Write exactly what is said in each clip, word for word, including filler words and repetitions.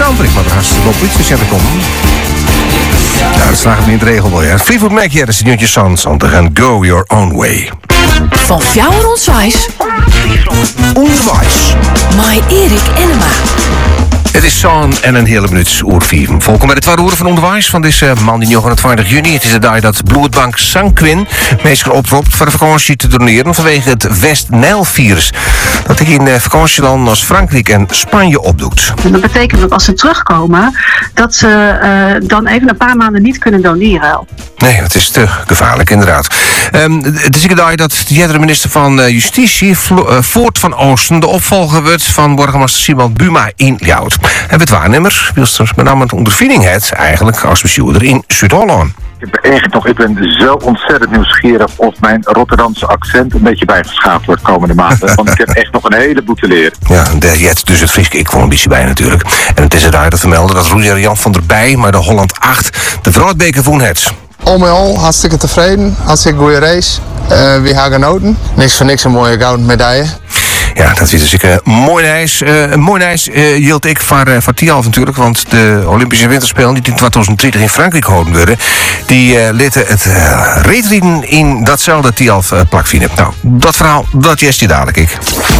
Sander, ik mag er hartstikke op iets zetten komen. Ja, dat slaagt me in het regel wel, ja. Fleetwood Mac, ja, dat is het nieuwtje Sander gaan Go Your Own Way. Van Fjouwer Onwijs. Onderwijs. Mai Erik Enema. Het is zo'n en een hele minuut oer vieven. Volkom bij de tweede uur van Onderwijs van deze maandag negenentwintig juni. Het is de dag dat Bloedbank Sanquin meestal oproept voor de vakantie te doneren vanwege het West-Nijl-virus. Dat ik in vakantielanden als Frankrijk en Spanje opdoet. Dat betekent dat als ze terugkomen, dat ze uh, dan even een paar maanden niet kunnen doneren. Nee, dat is te gevaarlijk, inderdaad. Um, het is een dag dat de jerdere minister van uh, Justitie, Vlo- uh, Voort van Oosten, de opvolger wordt van burgemeester Simon Buma in Ljouwt. Hij werd waarnemer, wilde met name een ondervinding het eigenlijk als bestuurder in Zuid-Holland. Ik ben echt nog, ik ben zo ontzettend nieuwsgierig of mijn Rotterdamse accent een beetje bijgeschaafd wordt komende maanden. Want ik heb echt nog een heleboel te leren. Ja, de jet dus het Friske, ik kwam een beetje bij natuurlijk. En het is eruit te vermelden dat Roger Jan van der Bij, maar de Holland acht, de Vroudbeker woon het. Al met al hartstikke tevreden, hartstikke goede race. Uh, we hebben genoten. Niks voor niks een mooie gouden medaille. Ja, dat is dus een mooi ijs. Uh, een mooi ijs uh, hield ik voor, uh, voor Tialf natuurlijk. Want de Olympische Winterspelen die in tweeduizend dertig in Frankrijk gehouden werden, die uh, lieten het uh, reetrieden in datzelfde Tialf uh, plakvinden. Nou, dat verhaal, dat jest je dadelijk ik.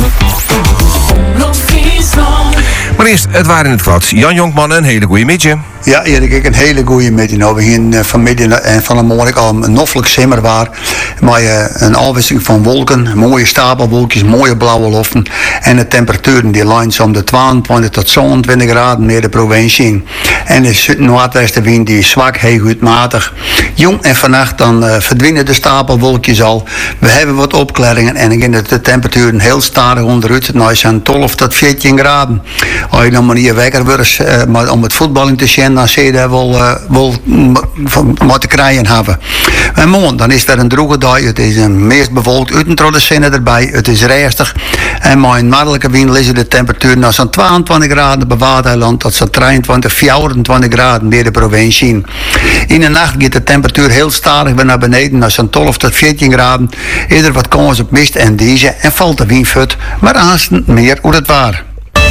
Maar eerst, het waren in het kwad. Jan Jonkman, een hele goeie midje. Ja, Erik, ik een hele goeie midje. Nou, we gingen vanmiddag en van de morgen al een noffelijk simmer waar. Maar uh, een afwisseling van wolken, mooie stapelwolkjes, mooie blauwe loften. En de temperaturen die lines om de tweeëntwintig tot zevenentwintig graden meer de provincie. En de noordwestenwind die is zwak, heel goed matig. Jong en vannacht dan uh, verdwijnen de stapelwolkjes al. We hebben wat opklaringen en dan gaan de temperaturen heel stadig onderuit. Nou, zijn twaalf tot veertien graden. Als je dan maar niet wekker wordt, uh, maar om het voetballing te zien, dan zie je dat wel, uh, wel wat te krijgen hebben. En morgen, dan is er een droge dag. Het is een meest bevolkt uitentrollenzinnen erbij. Het is rustig. En met een makkelijke wind liggen de temperatuur naar zo'n tweeëntwintig graden bij Waterland tot zo'n drieëntwintig, vierentwintig graden bij de provincie. In de nacht gaat de temperatuur heel stadig weer naar beneden naar zo'n twaalf tot veertien graden. Eerder wat kans op mist en deze en valt de wind fut, maar aanstaan meer hoe het waar.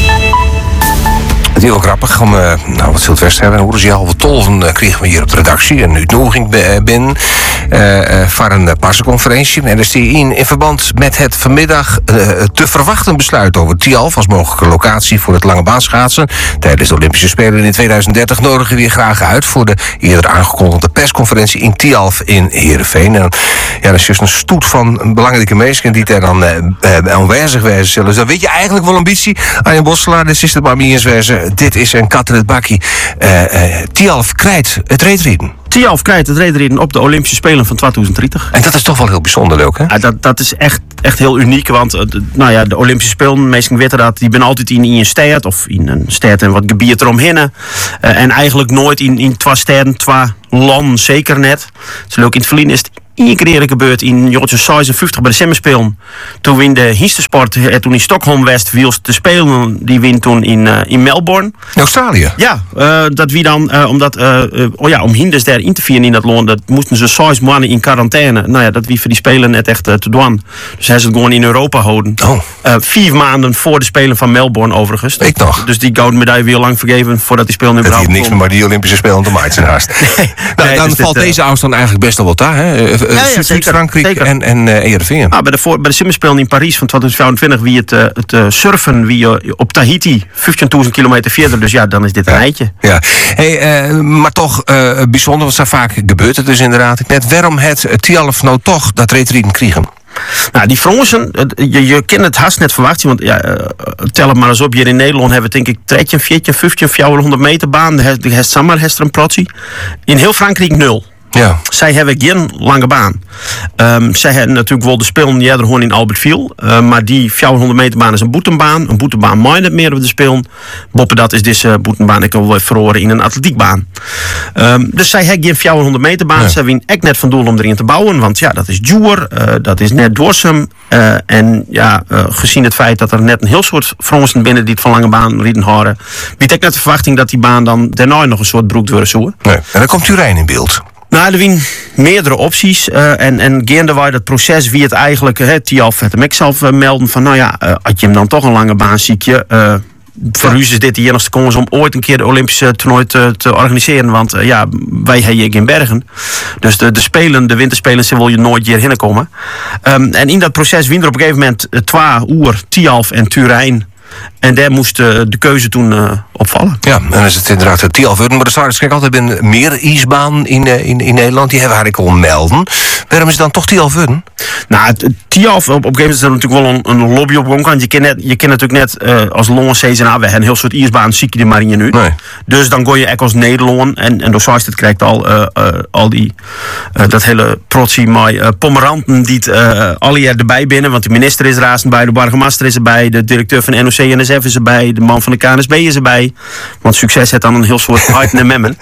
Het is heel grappig om, uh, nou wat zult het hebben, horen ze al wat tolven uh, kregen we hier op de redactie. Een uitnodiging binnen uh, uh, voor een uh, persconferentie. En er is die in, in verband met het vanmiddag uh, te verwachten besluit over Tialf als mogelijke locatie voor het lange baanschaatsen. Tijdens de Olympische Spelen in tweeduizend dertig nodigen we hier graag uit voor de eerder aangekondigde persconferentie in Tialf in Heerenveen. En ja, dat is juist een stoet van belangrijke mensen die daar dan uh, uh, aanwezig wezen zullen. Dus dan weet je eigenlijk wel ambitie. Arjen Bosselaar, de is het maar eens wezen. Dit is een kat in het bakkie. Uh, uh, Tialf krijgt het reetrieden. Tialf krijgt het reetrieden op de Olympische Spelen van tweeduizend dertig. En dat is toch wel heel bijzonder leuk, hè? Ja, dat, dat is echt, echt heel uniek, want uh, de, nou ja, de Olympische Spelen, meestal weten dat, die ben altijd in, in een stad of in een stad en wat gebied eromheen. Uh, en eigenlijk nooit in, in twee steden, twee landen, zeker net. Het is leuk, in het verleden is het één keer eerder gebeurd in negentien zesenvijftig bij de Simmerspelen. Toen win de Histersport, uh, toen in Stockholm West, wils te spelen, die wint toen in, uh, in Melbourne. In Australië? Ja, uh, dat wie dan, uh, omdat, uh, uh, oh ja, om hinders daar in te vieren in dat land, dat moesten ze zes maanden in quarantaine. Nou ja, dat wie voor die Spelen net echt uh, te doen. Dus hij is het gewoon in Europa houden. Oh. Uh, vier maanden voor de Spelen van Melbourne overigens. Ik nog. Dus die gouden medaille weer lang vergeven voordat die Spelen Het überhaupt heeft niks meer maar die Olympische Spelen te maken zijn haast. nee, nou, nee, dan dus valt dit, uh, deze afstand eigenlijk best wel wat daar, hè? Uh, ja, ja, Zuid-Frankrijk en, en uh, Heerenveen. Ah, bij de, voor, bij de Simmerspelen in Parijs van tweeduizend vijfentwintig wie het, uh, het uh, surfen wie uh, op Tahiti, vijftienduizend kilometer verder. Dus ja, dan is dit een ja. eitje. Ja. Hey, uh, maar toch uh, bijzonder, wat zo vaak gebeurt het dus inderdaad. Net waarom het Tialf nou toch dat reetrieden krijgen? Nou, die Fransen, je, je kent het haast net verwachten, want ja, uh, tel het maar eens op. Hier in Nederland hebben we denk ik dertien, veertien, vijftien, vierhonderd meter baan. De heeft Samar heeft er een protsie. In heel Frankrijk nul. Ja. Zij hebben geen lange baan. Um, zij hebben natuurlijk wel de spelen die gewoon in Albertville. Uh, maar die vierhonderd meter baan is een boetenbaan. Een boetenbaan mag je niet meer op de spelen. Boppen dat is deze uh, boetenbaan ik al verloren in een atletiekbaan. Um, dus zij hebben geen vierhonderd meter baan. Ja. Zij hebben echt net van doel om erin te bouwen. Want ja, dat is duur. Uh, dat is net doorsum. Uh, en ja, uh, gezien het feit dat er net een heel soort Fransen binnen die het van lange baan rieden horen. Biedt ik net de verwachting dat die baan dan daarna nog een soort broek door zoeken. Nee. En dan komt Turijn in beeld. Nou, er zijn meerdere opties. Uh, en en gaandeweg dat proces wie het eigenlijk, uh, Tialf het hem ik zelf uh, melden van, nou ja, uh, had je hem dan toch een lange baan ziet je, uh, voor Ja. u is dit de enigste kans om ooit een keer de Olympische toernooi te, te organiseren. Want uh, ja, wij hebben hier in Bergen. Dus de, de Spelen, de winterspelen, ze wil je nooit hierheen komen. Um, en in dat proces wien er op een gegeven moment uh, twee uur, Tialf en Turijn. En daar moest uh, de keuze toen uh, opvallen. Ja, en dan is het inderdaad het Tialf Wurden. Maar er staat kijk altijd een meer ijsbaan in, uh, in, in Nederland. Die hebben we eigenlijk al melden. Waarom is het dan toch Tialf Wurden? Nou, het, het Tialf, op, op een gegeven moment is er natuurlijk wel een, een lobby op gang. Je kent je kent natuurlijk net uh, als Longensees en we een heel soort ijsbaan, zie je die maar in je nu. Nee. Dus dan gooi je echt als Nederland. En, en door zoals het krijgt al, uh, uh, al die, uh, dat hele protsie met uh, Pomeranten die het uh, alle jaar erbij binnen. Want de minister is er razend bij, de burgemeester is erbij, de directeur van N O C N S F is erbij, de man van de K N S B is erbij. Want succes heeft dan een heel soort hype en memmen.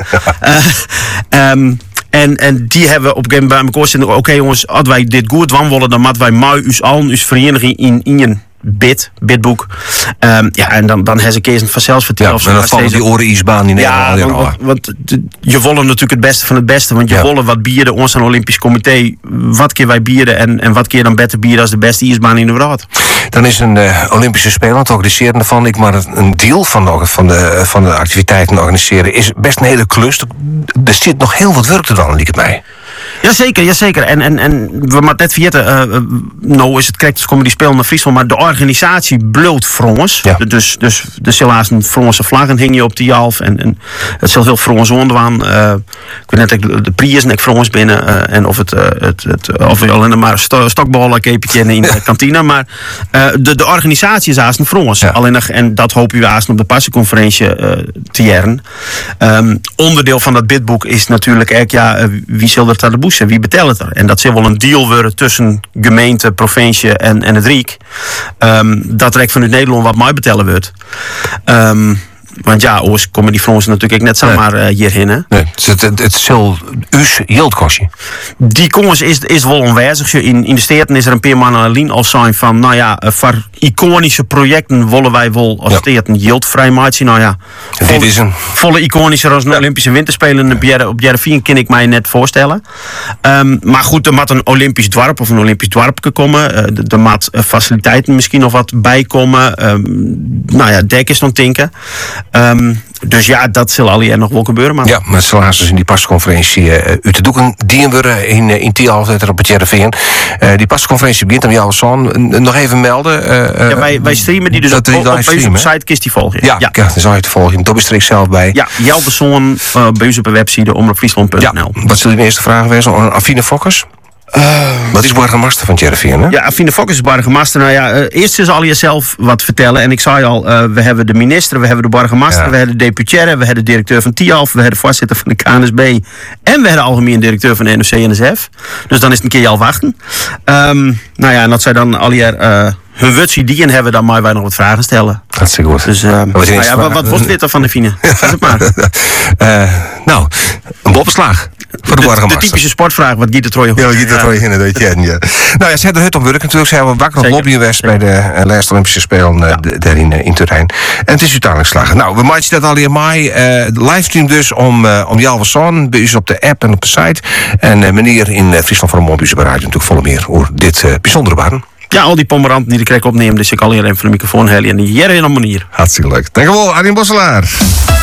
Uh, um, En, en die hebben op een gegeven moment bij elkaar gezegd, oké okay, jongens, als wij dit goed doen willen, dan moeten wij mij, us allen, us vereniging in, in een bid, bidboek. Um, ja, en dan, dan hebben ze kezen vanzelfs voor Ja, en dan vallen die oren ijsbaan in ja, Nederland. want, want, want de, je willen natuurlijk het beste van het beste. Want je Ja. willen wat bieden, ons aan Olympisch Comité. Wat keer wij bieden en, en wat keer dan beter bieden als de beste ijsbaan in de wereld. Dan is een uh, Olympische Spelen, het organiseren ervan. Ik maar een deel van de, van, de, van de activiteiten organiseren is best een hele klus. Er zit nog heel wat werk te doen, liep het mij. Jazeker, jazeker. En, en, en we moeten net vergeten, uh, nou is het correct, dus komen die spelen naar Friesland, maar de organisatie bloot Frons. Ja. Dus, dus de helaas een Fronse vlaggen hing je op die half en, en het zal heel Frons onderdwaan. Uh, ik weet net de, de prijs en ik Frons binnen uh, en of het, uh, het, het of we alleen maar sto, stokballen keepje in de kantine, maar uh, de, de organisatie is haast een Frons. Ja. Alleen nog, en dat hopen we haast op de passenconferentie uh, te jaren. Um, onderdeel van dat bidboek is natuurlijk echt, ja, uh, wie zal er aan de boes? Wie betelt het er? En dat zal wel een deal worden tussen gemeente, provincie en, en het Rijk. Um, dat er echt vanuit Nederland wat mij betellen wordt. Um, want ja, oors komen die Fransen natuurlijk net zomaar uh, hierheen. Hè? Nee, het, het, het, het zal us geld kosten. Die kans is, is wel onwijzig. In, in de steden is er een paar maanden alleen al zijn van, nou ja, voor iconische projecten willen wij wel als Ja. steden geld vrij maken. Nou ja, Dit volle, is een... volle iconischer als een Olympische Winterspelen op Jerre- op Jereveen kan ik mij net voorstellen. Um, maar goed, er moet een Olympisch dorp of een Olympisch dorpje komen. Uh, er moet uh, faciliteiten misschien nog wat bijkomen. Um, nou ja, dek is nog tinken. Um, dus ja, dat zal al hier nog wel gebeuren. Maar... Ja, maar het zal haast dus in die pasconferentie uh, uit te doeken. Die we in, uh, in Tialf op het Jereveen. Uh, die pasconferentie begint om jou zo'n nog even melden. Uh, Ja, wij, wij streamen die dus dat op, die op, op onze livestreamen, hè? site kist die volgen. Ja, ja. ja, dan zou je te volgen. Daar ben ik zelf bij. Ja, Jelderzoon uh, bij ons op de website omroepfriesland punt n l. Ja, wat zullen de eerste vraag wezen? Affine Fokkers? Uh, wat is burgemeester van Jereveen, hè? Ja, Affine Fokkers is burgemeester. Nou ja, uh, eerst is al jezelf wat vertellen. En ik zei al, uh, we hebben de minister, we hebben de burgemeester, Ja. we hebben de deputaire, we hebben de directeur van Tialf, we hebben de voorzitter van de K N S B en we hebben de algemeen directeur van de N O C N S F. Dus dan is het een keer al wachten. Um, nou ja, en dat zij dan al hier uh, hun wutsie die en hebben, dan moeten wij nog wat vragen stellen. Hartstikke goed. Dus, uh, Wat is de nou eerste ja, wat, vraag? wat was dit dan van de Fine? Zeg het maar. uh, nou, een boppenslag. Voor de, De, de typische sportvraag, wat Giet de Troje. Ja, Giet de Troje in het ja. Nou ja, ze hebben er hut op werk natuurlijk. Ze hebben wakker op Zeker. lobbywest bij de uh, laatste Olympische Spelen uh, Ja. de- daar in, uh, in Turijn. En het is uiteindelijk slagen. Nou, we maken dat al in mei. Uh, de livestream dus om, uh, om Jalverson. Bij u op de app en op de site. En uh, meneer in uh, Friesland van de Mond, u bereidt natuurlijk volle meer over dit uh, bijzondere baan. Ja, al die pomeranten die de krek opnemen, dus ik al hier even van de microfoon halen en die hier in een manier. Hartstikke leuk. Dankjewel, Arjen Bosselaar.